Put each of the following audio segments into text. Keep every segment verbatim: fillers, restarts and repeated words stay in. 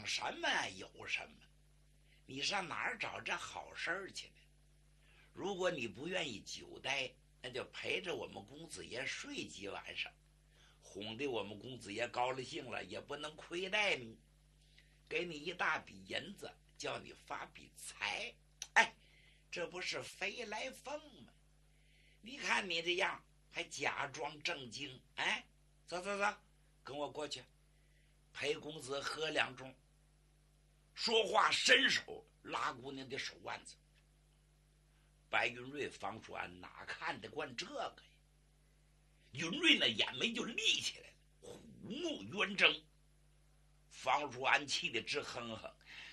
什么有什么，你上哪儿找这好事儿去呢？如果你不愿意久待，那就陪着我们公子爷睡几晚上，哄得我们公子爷高了兴了，也不能亏待你，给你一大笔银子，叫你发笔财。哎，这不是飞来疯吗？你看你这样还假装正经。哎，走走走，跟我过去陪公子喝两盅。说话伸手拉姑娘的手腕子。白云瑞、方淑安哪看得惯这个呀？云瑞那眼眉就立起来了，虎目圆睁。方淑安气得直哼哼，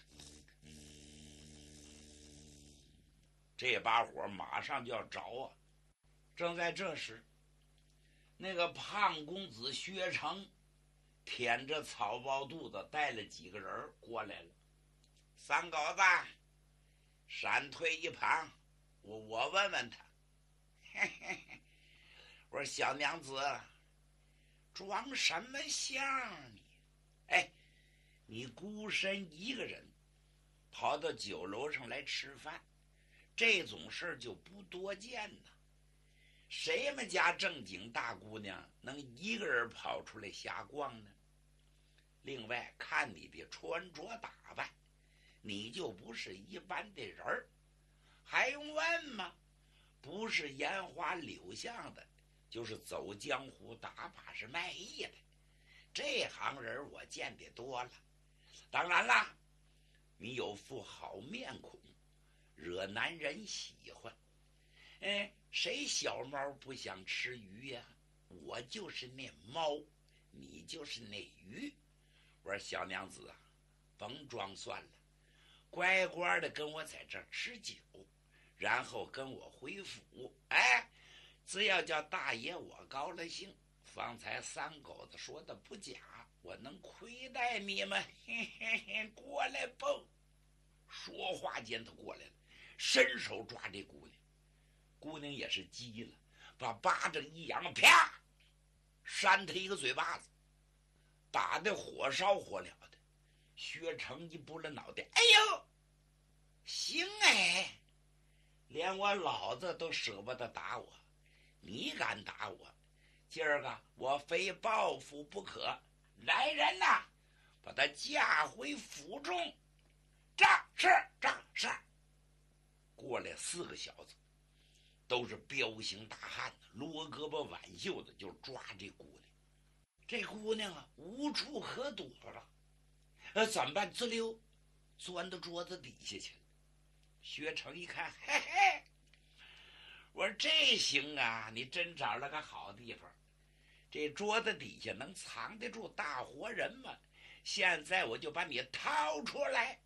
这把火马上就要着啊！正在这时，那个胖公子薛成舔着草包肚子带了几个人过来了。三狗子，闪退一旁，我我问问他。嘿嘿嘿，我说小娘子，装什么相你？哎，你孤身一个人跑到酒楼上来吃饭，这种事就不多见呐。谁们家正经大姑娘能一个人跑出来瞎逛呢？另外，看你的穿着打扮，你就不是一般的人儿，还用问吗？不是烟花柳巷的，就是走江湖打把式卖艺的，这行人我见得多了。当然啦，你有副好面孔，惹男人喜欢。哎，谁小猫不想吃鱼呀？我就是那猫，你就是那鱼。我说小娘子啊，甭装算了，乖乖的跟我在这儿吃酒，然后跟我回府。哎，只要叫大爷我高了兴，方才三狗子说的不假，我能亏待你们。嘿嘿嘿，过来吧！说话间他过来了，伸手抓这姑娘。姑娘也是急了，把巴掌一扬，啪，扇他一个嘴巴子，打得火烧火燎的。薛成一拨了脑袋，哎呦，行哎，连我老子都舍不得打我，你敢打我？今儿个我非报复不可！来人呐，把他架回府中！战是战是！过来四个小子，都是彪形大汉，罗胳膊挽袖子就抓这姑娘。这姑娘啊，无处可躲了，呃，怎么办？滋溜，钻到桌子底下去了。薛成一看，嘿嘿，我说这行啊，你真找了个好地方。这桌子底下能藏得住大活人吗？现在我就把你掏出来。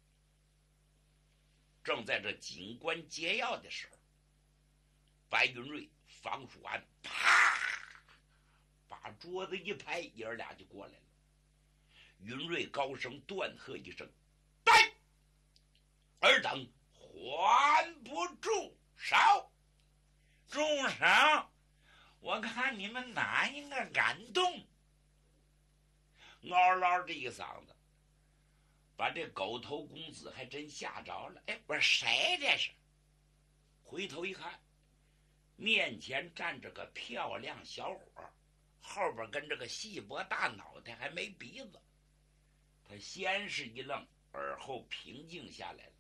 正在这警官解药的时候，白云瑞、方淑安啪把桌子一拍，爷儿俩就过来了。云瑞高声断喝一声：“待！”尔等还不住手！住手！我看你们哪一个敢动？嗷嗷这一嗓子，把这狗头公子还真吓着了。哎，我说谁这是？回头一看，面前站着个漂亮小伙，后边跟着个细脖大脑袋，还没鼻子。他先是一愣，而后平静下来了。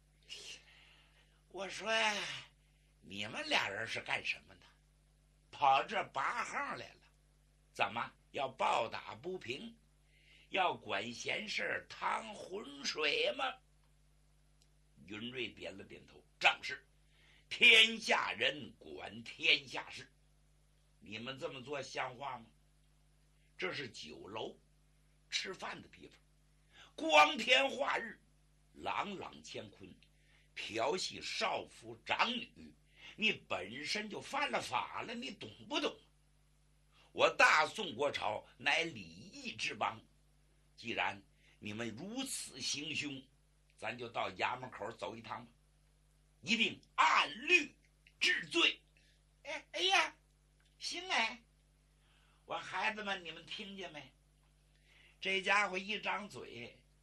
我说，你们俩人是干什么的？跑这拔号来了？怎么要暴打不平？要管闲事趟浑水吗？云瑞点了点头，正是，天下人管天下事。你们这么做像话吗？这是酒楼吃饭的地方，光天化日，朗朗乾坤，调戏少妇长女，你本身就犯了法了，你懂不懂？我大宋国朝乃礼义之邦，既然你们如此行凶，咱就到衙门口走一趟吧，一定按律治罪。哎哎呀，行哎！我孩子们，你们听见没？这家伙一张嘴，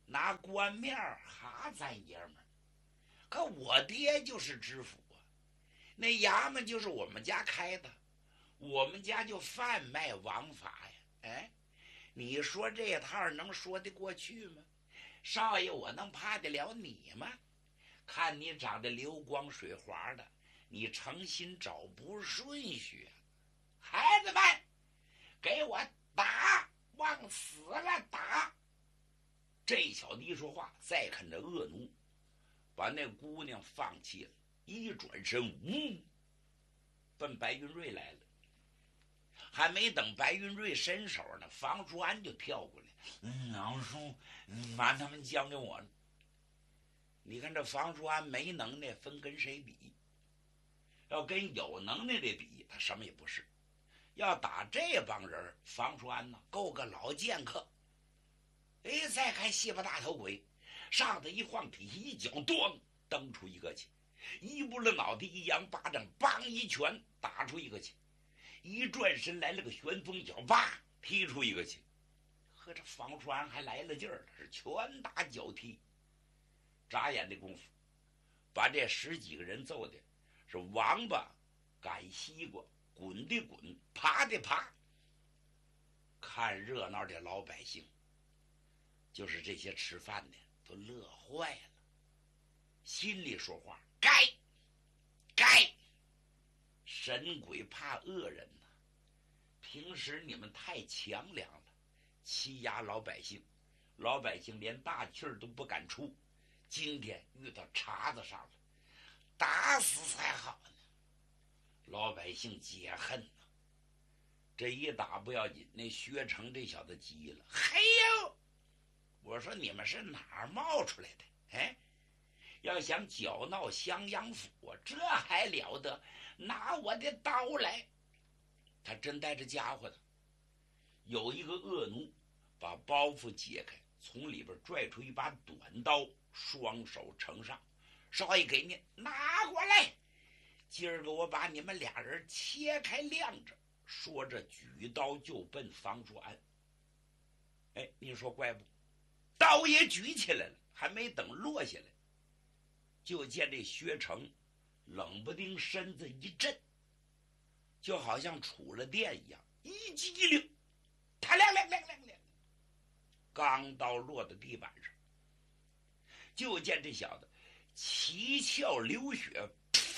拿官面哈咱爷们儿。可我爹就是知府啊，那衙门就是我们家开的，我们家就贩卖王法呀。哎，你说这套能说得过去吗？少爷，我能怕得了你吗？看你长得流光水滑的，你诚心找不顺序。孩子们，给我打，往死了打！这小子一说话，再看这恶奴，把那姑娘放弃了，一转身，呜，奔白云瑞来了。还没等白云瑞伸手呢，房叔安就跳过来，嗯，老叔，把他们交给我了。你看这房叔安没能耐，分跟谁比？要跟有能耐的比，他什么也不是。要打这帮人，房叔安呢够个老剑客。哎，再看西巴大头鬼，上头一晃，底下一脚，咣，蹬出一个去，一不了脑袋，一扬巴掌，梆一拳打出一个去，一转身来了个旋风脚，叭踢出一个去。和这房叔安还来了劲儿，是拳打脚踢。眨眼的功夫，把这十几个人揍的是王八赶西瓜，滚的滚，爬的爬。看热闹的老百姓，就是这些吃饭的，都乐坏了，心里说话：该该，神鬼怕恶人呐！平时你们太强梁了，欺压老百姓，老百姓连大气儿都不敢出。今天遇到茬子上了，打死才好呢。老百姓解恨呐，这一打不要紧，那薛成这小子急了，嘿呦！我说你们是哪儿冒出来的？哎，要想搅闹襄阳府，这还了得？拿我的刀来！他真带着家伙的。有一个恶奴把包袱解开，从里边拽出一把短刀，双手呈上，少爷给您拿过来，今儿个我把你们俩人切开晾着。说着举刀就奔房叔安。哎，你说怪不？刀也举起来了，还没等落下来，就见这薛成冷不丁身子一震，就好像触了电一样，一激灵，他亮亮亮亮亮，钢刀落到地板上，就见这小子七窍流血，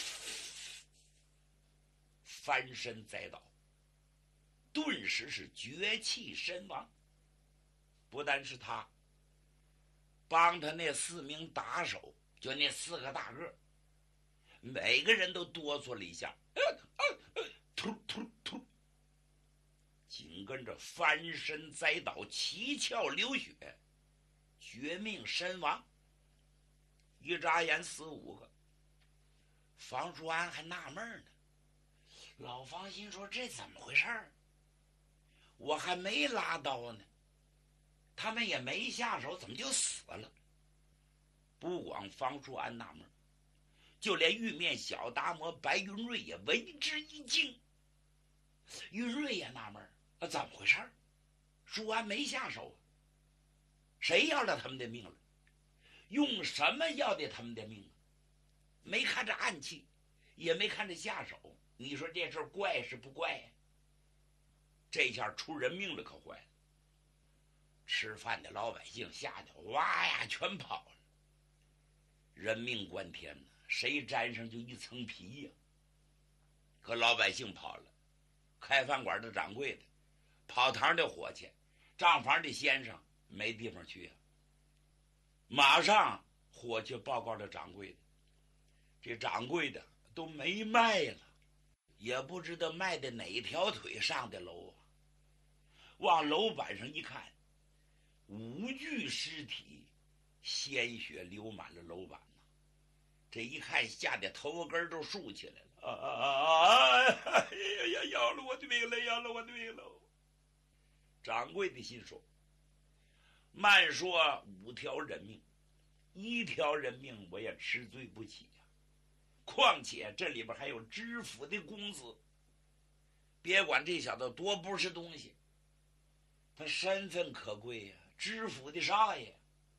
翻身栽倒，顿时是绝气身亡。不但是他，帮他那四名打手，就那四个大个，每个人都哆嗦了一下，突突突，紧跟着翻身栽倒，七窍流血，绝命身亡。一眨眼死五个。房叔安还纳闷呢，老房心说这怎么回事儿？我还没拉刀呢，他们也没下手，怎么就死了？不光房叔安纳闷，就连玉面小达摩白云瑞也为之一惊。云瑞也纳闷，啊，怎么回事？叔安没下手，谁要了他们的命了？用什么要的他们的命？没看着暗器，也没看着下手，你说这事怪是不怪呀？这下出人命了，可坏了！吃饭的老百姓吓得哇呀全跑了。人命关天呢，谁沾上就一层皮呀。可老百姓跑了，开饭馆的掌柜的，跑堂的伙计，账房的先生没地方去呀。马上伙计报告了掌柜的，这掌柜的都没卖了，也不知道卖的哪条腿上的楼啊。往楼板上一看，五具尸体，鲜血流满了楼板呐。这一看吓得头根都竖起来了，啊啊啊！哎呀呀，要了我的命了，要了我的命了！掌柜的心说，慢说五条人命，一条人命我也吃罪不起呀、啊。况且这里边还有知府的公子，别管这小子多不是东西，他身份可贵呀、啊，知府的少爷。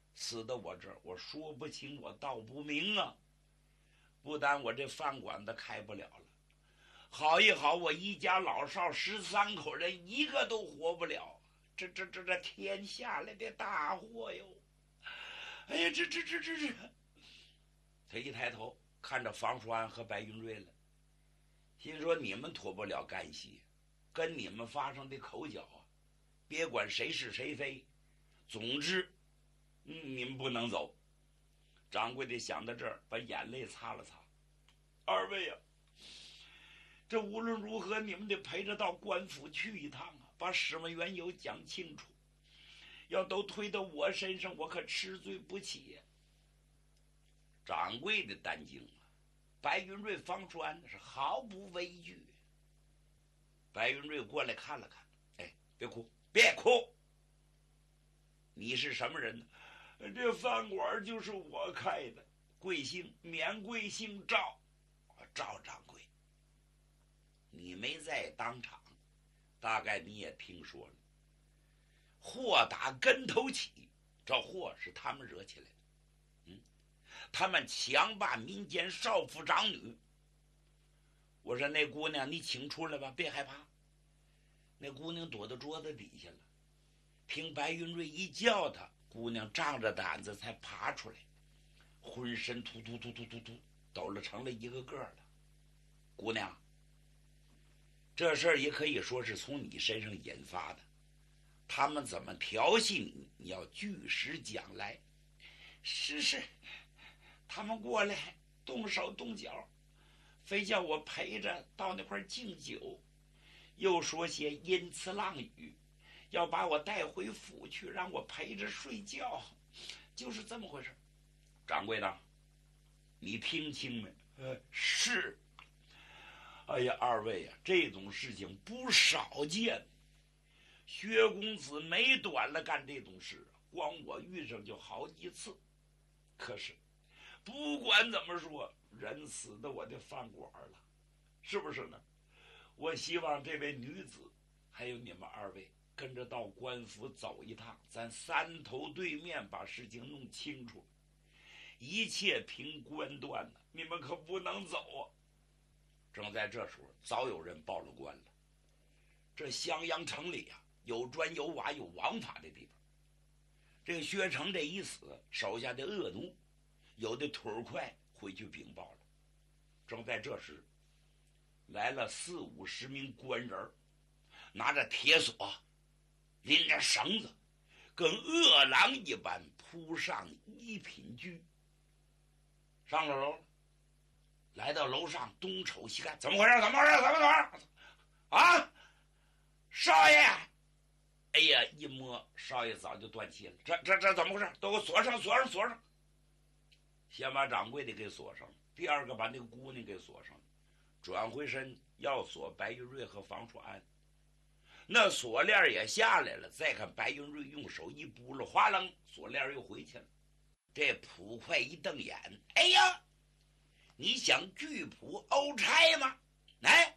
死到我这儿，我说不清，我道不明啊！不但我这饭馆子开不了了，好一好，我一家老少十三口人一个都活不了，这这这这天下来的大祸哟！哎呀，这这这这这！他一抬头看着房叔安和白云瑞了，心说你们脱不了干系，跟你们发生的口角啊，别管谁是谁非，总之，嗯，你们不能走。掌柜的想到这儿，把眼泪擦了擦。二位呀、啊，这无论如何，你们得陪着到官府去一趟啊，把什么缘由讲清楚。要都推到我身上，我可吃罪不起。掌柜的担惊啊，白云瑞、方川是毫不畏惧。白云瑞过来看了看，哎，别哭，别哭。你是什么人呢？这饭馆就是我开的，贵姓？免贵姓赵，赵掌柜。你没在当场，大概你也听说了。祸打跟头起，这祸是他们惹起来的。嗯，他们强霸民间少妇长女。我说那姑娘，你请出来吧，别害怕。那姑娘躲到桌子底下了，听白云瑞一叫她，姑娘仗着胆子才爬出来，浑身突突突突突突抖了成了一个个了。姑娘，这事儿也可以说是从你身上引发的。他们怎么调戏你，你要据实讲来。是是，他们过来动手动脚，非叫我陪着到那块敬酒，又说些阴词浪语，要把我带回府去，让我陪着睡觉，就是这么回事。掌柜的，你听清没？呃，是。哎呀，二位啊，这种事情不少见。薛公子没短了干这种事，光我遇上就好几次。可是不管怎么说，人死到我的饭馆了，是不是呢？我希望这位女子还有你们二位跟着到官府走一趟，咱三头对面把事情弄清楚，一切凭官断呢，你们可不能走啊！正在这时候，早有人报了官了。这襄阳城里啊，有砖有瓦有王法的地方。这个薛成这一死，手下的恶奴有的腿儿快，回去禀报了。正在这时，来了四五十名官人，拿着铁锁，拎着绳子，跟饿狼一般扑上一品居。上了楼，来到楼上，东瞅西看，怎么回事？怎么回事？怎么回事？啊，少爷！哎呀，一摸，少爷早就断气了。这这这怎么回事？都给我锁上，锁上，锁上！先把掌柜的给锁上，第二个把那个姑娘给锁上，转回身要锁白云瑞和房楚安。那锁链也下来了，再看白云瑞用手一拨了，哗楞，锁链又回去了。这捕快一瞪眼，哎呀，你想拒捕欧差吗？来，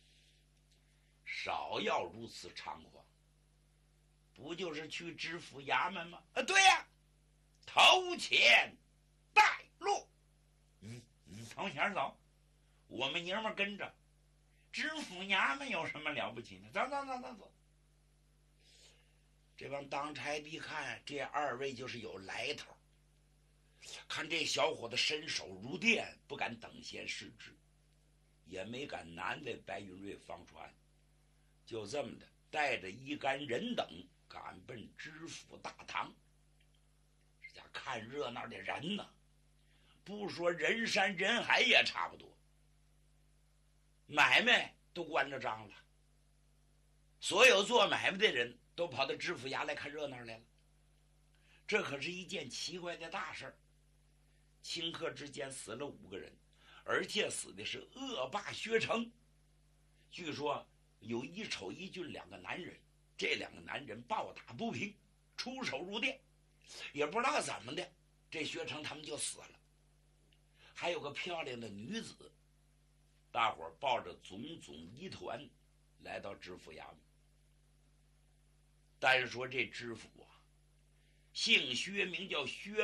少要如此猖狂，不就是去知府衙门吗？啊，对呀、啊，头前带路。嗯，你从前走，我们爷们跟着。知府衙门有什么了不起呢？走走走走走。这帮当差的看这二位就是有来头，看这小伙子身手如电，不敢等闲视之，也没敢难为白云瑞、方川，就这么的带着一干人等赶奔知府大堂。这家看热闹的人呢，不说人山人海也差不多，买卖都关着张了，所有做买卖的人都跑到知府衙来看热闹来了。这可是一件奇怪的大事儿。顷刻之间死了五个人，而且死的是恶霸薛成。据说有一丑一俊两个男人，这两个男人暴打不平，出手如电，也不知道怎么的，这薛成他们就死了。还有个漂亮的女子，大伙儿抱着种种疑团来到知府衙门。单说这知府啊， 姓薛，名叫薛